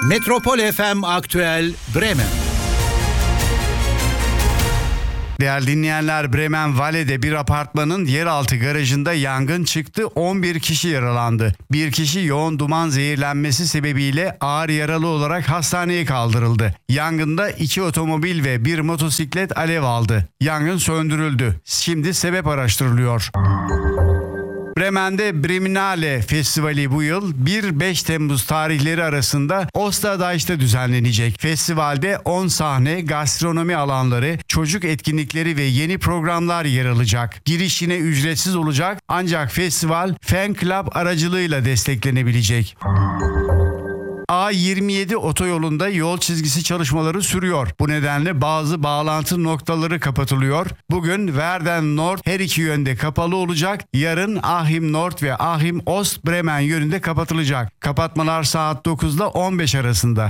Metropol FM Aktüel Bremen. Değerli dinleyenler, Bremen Valle'de bir apartmanın yeraltı garajında yangın çıktı. 11 kişi yaralandı. Bir kişi yoğun duman zehirlenmesi sebebiyle ağır yaralı olarak hastaneye kaldırıldı. Yangında 2 otomobil ve 1 motosiklet alev aldı. Yangın söndürüldü. Şimdi sebep araştırılıyor. Bremen'de Breminale Festivali bu yıl 1-5 Temmuz tarihleri arasında Osterdeichte'de düzenlenecek. Festivalde 10 sahne, gastronomi alanları, çocuk etkinlikleri ve yeni programlar yer alacak. Giriş yine ücretsiz olacak ancak festival Fan Club aracılığıyla desteklenebilecek. A27 otoyolunda yol çizgisi çalışmaları sürüyor. Bu nedenle bazı bağlantı noktaları kapatılıyor. Bugün Verden Nord her iki yönde kapalı olacak. Yarın Achim Nord ve Achim Ost Bremen yönünde kapatılacak. Kapatmalar saat 9 ile 15 arasında.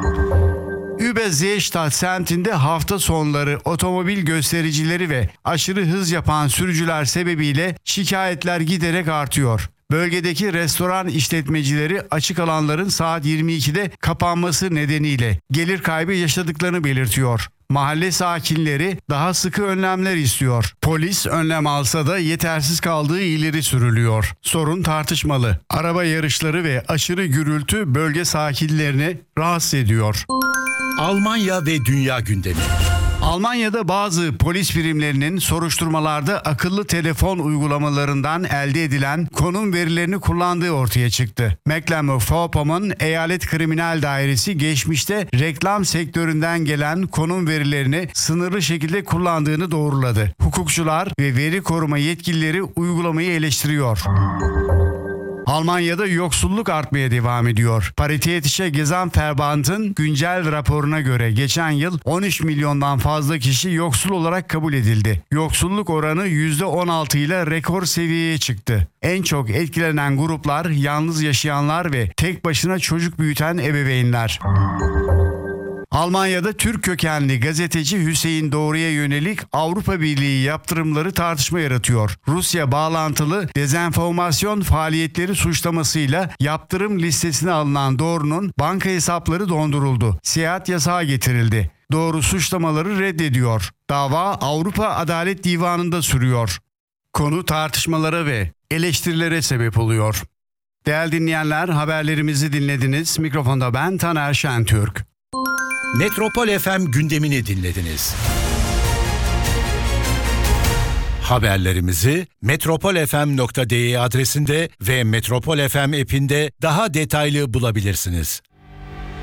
Überseestadt semtinde hafta sonları otomobil göstericileri ve aşırı hız yapan sürücüler sebebiyle şikayetler giderek artıyor. Bölgedeki restoran işletmecileri açık alanların saat 22'de kapanması nedeniyle gelir kaybı yaşadıklarını belirtiyor. Mahalle sakinleri daha sıkı önlemler istiyor. Polis önlem alsa da yetersiz kaldığı ileri sürülüyor. Sorun tartışmalı. Araba yarışları ve aşırı gürültü bölge sakinlerini rahatsız ediyor. Almanya ve dünya gündemi. Almanya'da bazı polis birimlerinin soruşturmalarda akıllı telefon uygulamalarından elde edilen konum verilerini kullandığı ortaya çıktı. Mecklenburg-Vorpommern Eyalet Kriminal Dairesi geçmişte reklam sektöründen gelen konum verilerini sınırlı şekilde kullandığını doğruladı. Hukukçular ve veri koruma yetkilileri uygulamayı eleştiriyor. Almanya'da yoksulluk artmaya devam ediyor. Paritätische Gesamtverband'ın güncel raporuna göre geçen yıl 13 milyondan fazla kişi yoksul olarak kabul edildi. Yoksulluk oranı %16 ile rekor seviyeye çıktı. En çok etkilenen gruplar yalnız yaşayanlar ve tek başına çocuk büyüten ebeveynler. Almanya'da Türk kökenli gazeteci Hüseyin Doğru'ya yönelik Avrupa Birliği yaptırımları tartışma yaratıyor. Rusya bağlantılı dezenformasyon faaliyetleri suçlamasıyla yaptırım listesine alınan Doğru'nun banka hesapları donduruldu. Seyahat yasağı getirildi. Doğru suçlamaları reddediyor. Dava Avrupa Adalet Divanı'nda sürüyor. Konu tartışmalara ve eleştirilere sebep oluyor. Değerli dinleyenler, haberlerimizi dinlediniz. Mikrofonda ben Taner Şentürk. Metropol FM gündemini dinlediniz. Haberlerimizi metropolfm.de adresinde ve Metropol FM app'inde daha detaylı bulabilirsiniz.